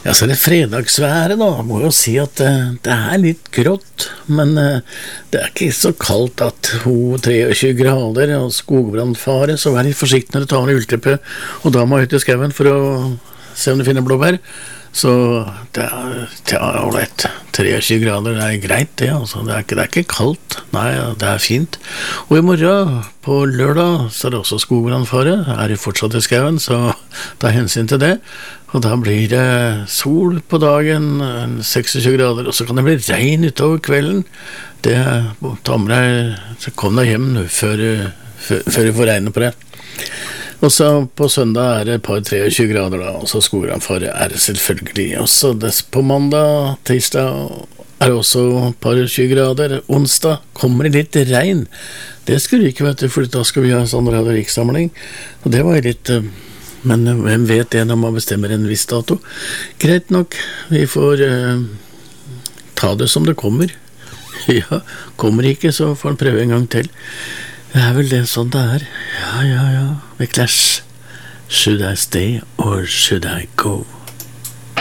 Ja, så er det fredagsværet da. Må jo si at det er litt grått, men det er ikke så kaldt at 23 grader og skogbrandfare, så vær litt forsiktig når du tar med ullteppe, og da må jeg ut i skauen for å se om du finner blåbær. Så det er ålreit. 23 grader, det er greit det, altså. Det er ikke kaldt. Nei, det er fint. Og i morgen, på lørdag, så er det også skogbrandfare. Er det fortsatt i skauen, så ta hensyn til det. Og da blir det sol på dagen, 26 grader, og så kan det bli regn utover kvelden. Ta med deg, så kom deg hjem før du får regnet på det. Og så på søndag er det et par 23 grader da, og så skogbrandfare er det selvfølgelig. Og så på mandag, tirsdag er det også et par 20 grader. Onsdag kommer det litt regn. Det skulle vi ikke, vet du, for da skal vi ha en sånn radioviksamling. Og det var litt... Men hvem vet det når man bestemmer en viss dato? Greit nok, vi får ta det som det kommer. Ja, kommer ikke, så får han prøve en gang til. Det er vel det sånn det er. Ja. Med Clash. Should I stay or should I go?